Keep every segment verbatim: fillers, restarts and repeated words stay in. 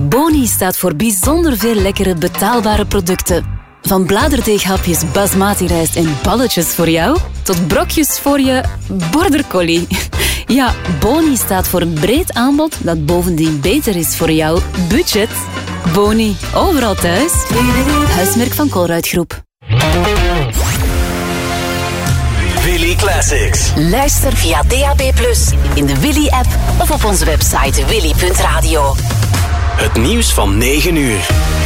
Boni staat voor bijzonder veel lekkere betaalbare producten. Van bladerdeeghapjes basmati rijst en balletjes voor jou, tot brokjes voor je border collie. Ja, Boni staat voor een breed aanbod dat bovendien beter is voor jouw budget. Boni, overal thuis. Huismerk van Colruyt Groep. Willy Classics. Luister via D A B plus, in de Willy-app of op onze website willy punt radio. Het nieuws van negen uur.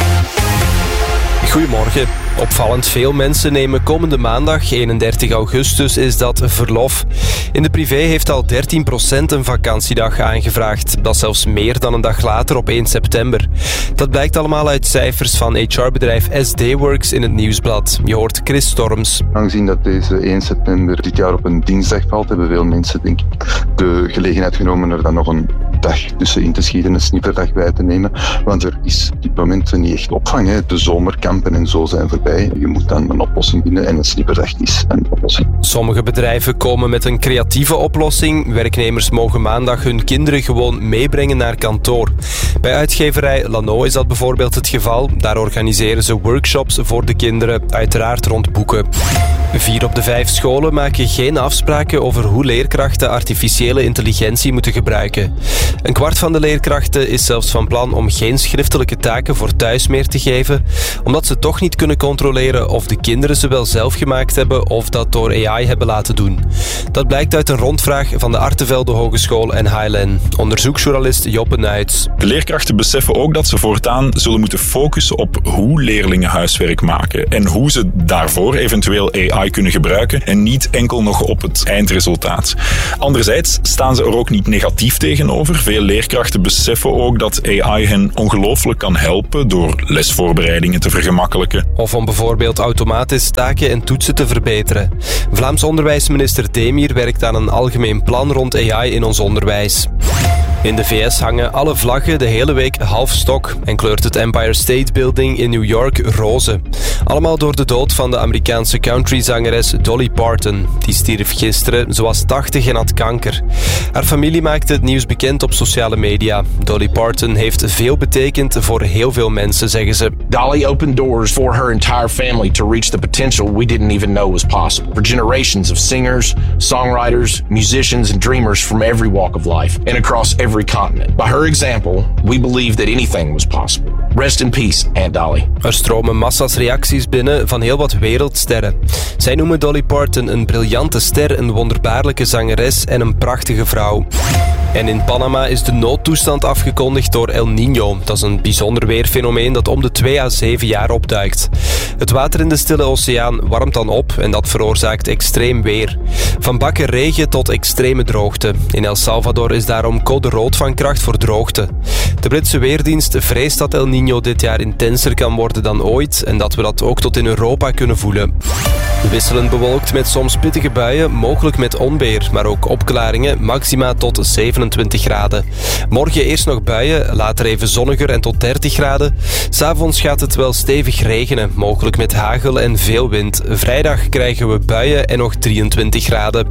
Goedemorgen. Opvallend veel mensen nemen komende maandag, eenendertig augustus, is dat verlof. In de privé heeft al dertien procent een vakantiedag aangevraagd. Dat is zelfs meer dan een dag later op één september. Dat blijkt allemaal uit cijfers van H R-bedrijf S D-Works in het Nieuwsblad. Je hoort Chris Storms. Aangezien dat deze één september dit jaar op een dinsdag valt, hebben veel mensen denk ik de gelegenheid genomen er dan nog een dag tussenin te schieten, een snipperdag bij te nemen. Want er is op dit moment niet echt opvang. Hè. De zomerkampen en zo zijn voorbij. Je moet dan een oplossing vinden en een snipperdag is een oplossing. Sommige bedrijven komen met een creatieve oplossing. Werknemers mogen maandag hun kinderen gewoon meebrengen naar kantoor. Bij uitgeverij Lano is dat bijvoorbeeld het geval. Daar organiseren ze workshops voor de kinderen, uiteraard rond boeken. Vier op de vijf scholen maken geen afspraken over hoe leerkrachten artificiële intelligentie moeten gebruiken. Een kwart van de leerkrachten is zelfs van plan om geen schriftelijke taken voor thuis meer te geven, omdat ze toch niet kunnen controleren of de kinderen ze wel zelf gemaakt hebben of dat door A I hebben laten doen. Dat blijkt uit een rondvraag van de Artevelde Hogeschool en Highland. Onderzoeksjournalist Joppe Nuits. De leerkrachten beseffen ook dat ze voortaan zullen moeten focussen op hoe leerlingen huiswerk maken en hoe ze daarvoor eventueel A I kunnen gebruiken en niet enkel nog op het eindresultaat. Anderzijds staan ze er ook niet negatief tegenover. Veel leerkrachten beseffen ook dat A I hen ongelooflijk kan helpen door lesvoorbereidingen te vergemakkelijken. Of om bijvoorbeeld automatisch taken en toetsen te verbeteren. Vlaams onderwijsminister Demir werkt aan een algemeen plan rond A I in ons onderwijs. In de V S hangen alle vlaggen de hele week half stok en kleurt het Empire State Building in New York roze. Allemaal door de dood van de Amerikaanse countryzangeres Dolly Parton. Die stierf gisteren, ze was tachtig en had kanker. Haar familie maakte het nieuws bekend op sociale media. Dolly Parton heeft veel betekend voor heel veel mensen, zeggen ze. Dolly opened doors for her entire family to reach the potential we didn't even know was possible. For generations of singers, songwriters, musicians and dreamers from every walk of life and across every continent. By her example, we believe that anything was possible. Rest in peace, Aunt Dolly. Er stromen massa's reacties binnen van heel wat wereldsterren. Zij noemen Dolly Parton een briljante ster, een wonderbaarlijke zangeres en een prachtige vrouw. En in Panama is de noodtoestand afgekondigd door El Niño. Dat is een bijzonder weerfenomeen dat om de twee à zeven jaar opduikt. Het water in de Stille Oceaan warmt dan op en dat veroorzaakt extreem weer. Van bakken regen tot extreme droogte. In El Salvador is daarom code rood van kracht voor droogte. De Britse Weerdienst vreest dat El Niño dit jaar intenser kan worden dan ooit en dat we dat ook tot in Europa kunnen voelen. Wisselend bewolkt met soms pittige buien, mogelijk met onweer, maar ook opklaringen, maxima tot zevenentwintig graden. Morgen eerst nog buien, later even zonniger en tot dertig graden. 'S Avonds gaat het wel stevig regenen, mogelijk met hagel en veel wind. Vrijdag krijgen we buien en nog drieëntwintig graden.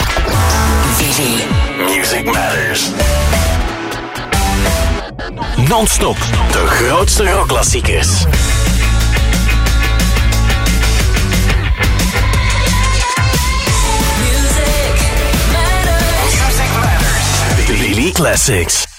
Willy. Music Matters. Non-stop, de grootste rockklassiekers. Willy Classics.